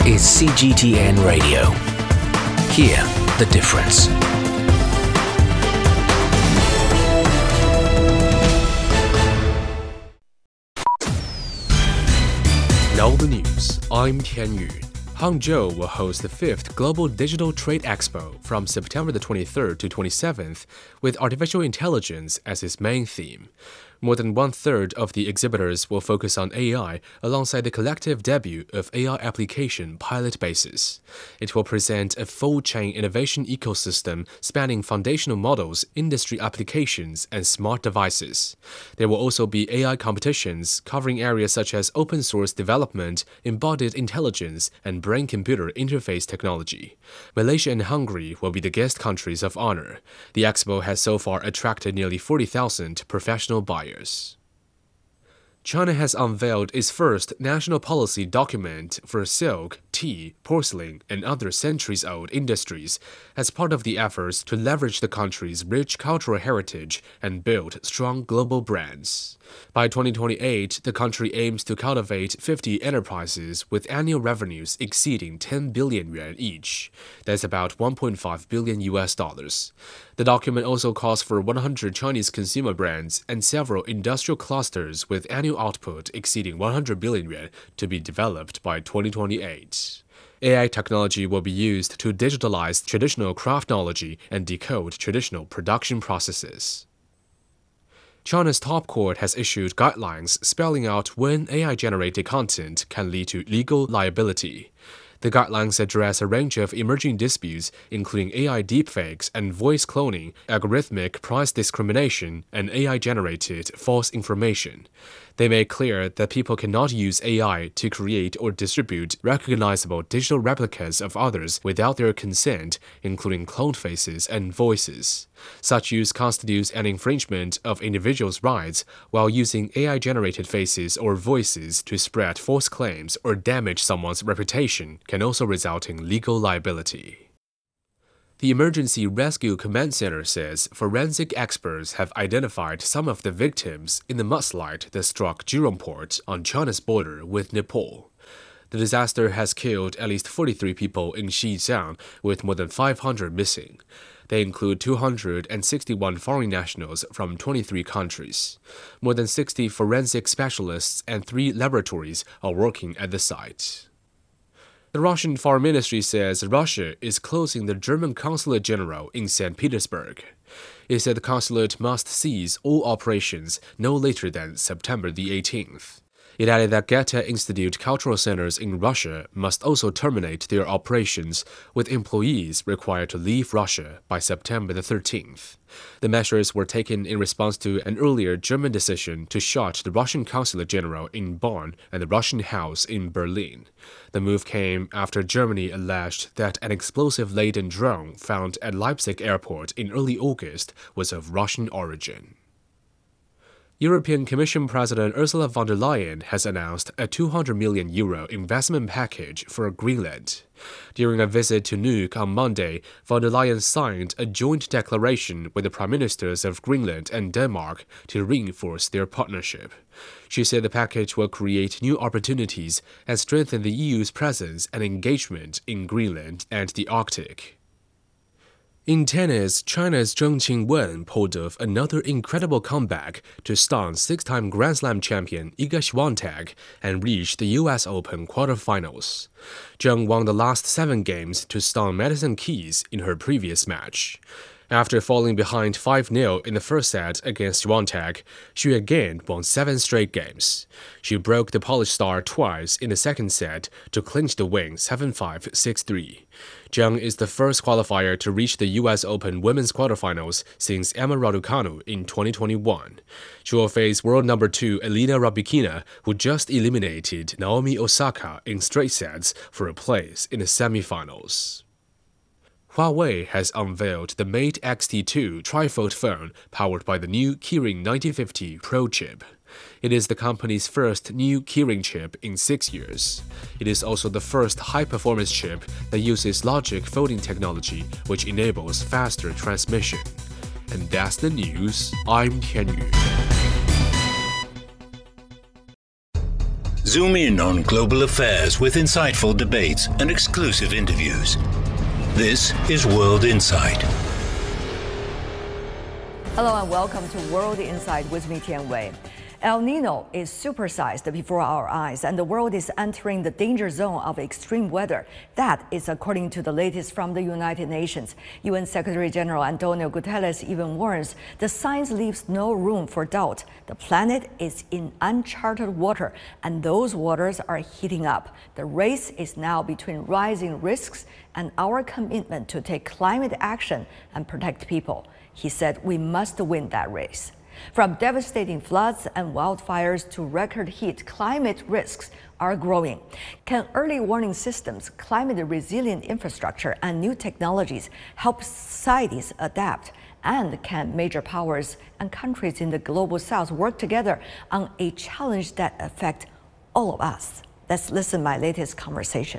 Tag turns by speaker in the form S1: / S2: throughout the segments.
S1: is CGTN Radio. Hear the difference.
S2: Now the news. I'm Tian Yu. Hangzhou will host the 5th Global Digital Trade Expo from September the 23rd to 27th, with artificial intelligence as its main theme. More than one-third of the exhibitors will focus on AI alongside the collective debut of AI application Pilot Basis. It will present a full-chain innovation ecosystem spanning foundational models, industry applications, and smart devices. There will also be AI competitions covering areas such as open-source development, embodied intelligence, and brain-computer interface technology. Malaysia and Hungary will be the guest countries of honor. The expo has so far attracted nearly 40,000 professional buyers. China has unveiled its first national policy document for silk, tea, porcelain, and other centuries-old industries as part of the efforts to leverage the country's rich cultural heritage and build strong global brands. By 2028, the country aims to cultivate 50 enterprises with annual revenues exceeding 10 billion yuan each. That's about $1.5 billion. The document also calls for 100 Chinese consumer brands and several industrial clusters with annual output exceeding 100 billion yuan to be developed by 2028. AI technology will be used to digitalize traditional craftology and decode traditional production processes. China's top court has issued guidelines spelling out when AI-generated content can lead to legal liability. The guidelines address a range of emerging disputes, including AI deepfakes and voice cloning, algorithmic price discrimination, and AI-generated false information. They make clear that people cannot use AI to create or distribute recognizable digital replicas of others without their consent, including cloned faces and voices. Such use constitutes an infringement of individuals' rights, while using AI-generated faces or voices to spread false claims or damage someone's reputation can also result in legal liability. The Emergency Rescue Command Center says forensic experts have identified some of the victims in the mudslide that struck Jurong Port on China's border with Nepal. The disaster has killed at least 43 people in Xizang, with more than 500 missing. They include 261 foreign nationals from 23 countries. More than 60 forensic specialists and 3 laboratories are working at the site. The Russian Foreign Ministry says Russia is closing the German Consulate General in St. Petersburg. It said the consulate must cease all operations no later than September the 18th. It added that Goethe Institute cultural centers in Russia must also terminate their operations, with employees required to leave Russia by September the 13th. The measures were taken in response to an earlier German decision to shut the Russian Consulate General in Bonn and the Russian House in Berlin. The move came after Germany alleged that an explosive-laden drone found at Leipzig airport in early August was of Russian origin. European Commission President Ursula von der Leyen has announced a €200 million investment package for Greenland. During a visit to Nuuk on Monday, von der Leyen signed a joint declaration with the Prime Ministers of Greenland and Denmark to reinforce their partnership. She said the package will create new opportunities and strengthen the EU's presence and engagement in Greenland and the Arctic. In tennis, China's Zheng Qinwen pulled off another incredible comeback to stun 6-time Grand Slam champion Iga Swiatek and reach the US Open quarterfinals. Zheng won the last 7 games to stun Madison Keys in her previous match. After falling behind 5-0 in the first set against Swiatek, she again won 7 straight games. She broke the Polish star twice in the second set to clinch the win 7-5, 6-3. Zheng is the first qualifier to reach the US Open women's quarterfinals since Emma Raducanu in 2021. She will face world number 2 Elena Rybakina, who just eliminated Naomi Osaka in straight sets for a place in the semifinals. Huawei has unveiled the Mate X-T2 trifold phone powered by the new Kirin 9050 Pro chip. It is the company's first new Kirin chip in 6 years. It is also the first high-performance chip that uses logic folding technology, which enables faster transmission. And that's the news. I'm Tian Yu.
S3: Zoom in on global affairs with insightful debates and exclusive interviews. This is World Insight.
S4: Hello and welcome to World Insight with me, Tian Wei. El Nino is supersized before our eyes, and the world is entering the danger zone of extreme weather. That is according to the latest from the United Nations. UN Secretary General Antonio Guterres even warns the science leaves no room for doubt. The planet is in uncharted water, and those waters are heating up. The race is now between rising risks and our commitment to take climate action and protect people. He said we must win that race. From devastating floods and wildfires to record heat, climate risks are growing. Can early warning systems, climate-resilient infrastructure, and new technologies help societies adapt? And can major powers and countries in the global south work together on a challenge that affects all of us? Let's listen to my latest conversation.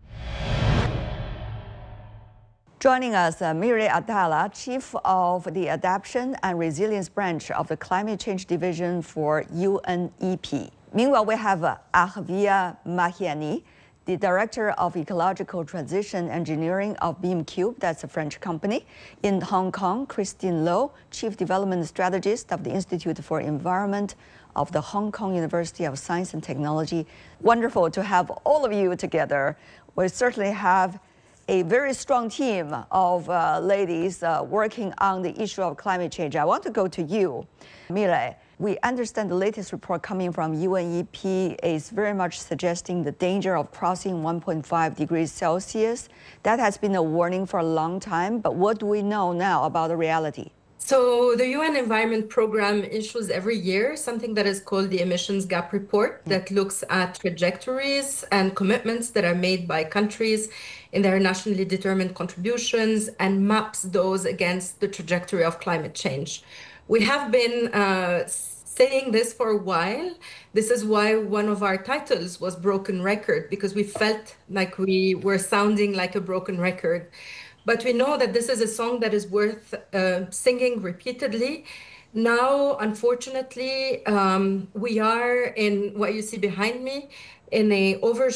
S4: Joining us, Miri Atala, Chief of the Adaptation and Resilience Branch of the Climate Change Division for UNEP. Meanwhile, we have Ahvia Mahiani, the Director of Ecological Transition Engineering of BeamCube, that's a French company. In Hong Kong, Christine Lo, Chief Development Strategist of the Institute for Environment of the Hong Kong University of Science and Technology. Wonderful to have all of you together. We certainly have a very strong team of ladies working on the issue of climate change. I want to go to you, Mire. We understand the latest report coming from UNEP is very much suggesting the danger of crossing 1.5 degrees Celsius. That has been a warning for a long time, but what do we know now about the reality?
S5: So the UN Environment Programme issues every year something that is called the Emissions Gap Report that looks at trajectories and commitments that are made by countries in their nationally determined contributions and maps those against the trajectory of climate change. We have been saying this for a while. This is why one of our titles was Broken Record, because we felt like we were sounding like a broken record. But we know that this is a song that is worth singing repeatedly. Now, unfortunately, we are in what you see behind me in a